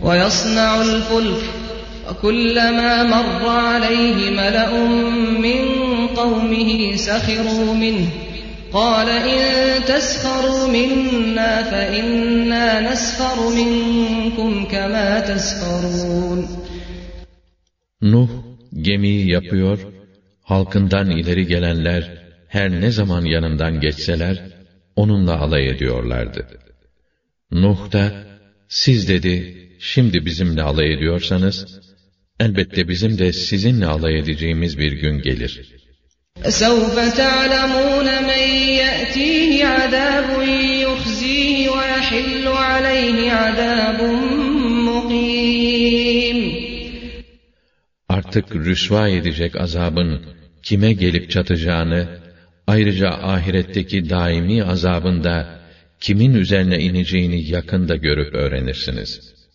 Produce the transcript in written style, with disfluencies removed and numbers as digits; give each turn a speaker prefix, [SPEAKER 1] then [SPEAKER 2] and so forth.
[SPEAKER 1] وَيَصْنَعُ الْفُلْكَ وَكُلَّمَا مَرَّ عَلَيْهِ مَلَأٌ مِّن قَوْمِهِ سَخِرُوا مِنْهُ قَالَ إِن تَسْخَرُوا مِنَّا فَإِنَّا نَسْخَرُ مِنكُمْ كَمَا تَسْخَرُونَ.
[SPEAKER 2] Nuh gemiyi yapıyor, halkından ileri gelenler her ne zaman yanından geçseler onunla alay ediyorlardı. Nuh da, siz dedi, şimdi bizimle alay ediyorsanız, elbette bizim de sizinle alay edeceğimiz bir gün gelir.
[SPEAKER 1] سَوْفَ تَعْلَمُونَ مَنْ يَأْتِيهِ عَذَابٌ يُخْزِيهِ وَيَحِلُّ عَلَيْهِ عَذَابٌ مُقِيمٌ.
[SPEAKER 2] Artık rüsva edecek azabın kime gelip çatacağını, ayrıca ahiretteki daimi azabın da kimin üzerine ineceğini yakında görüp öğrenirsiniz.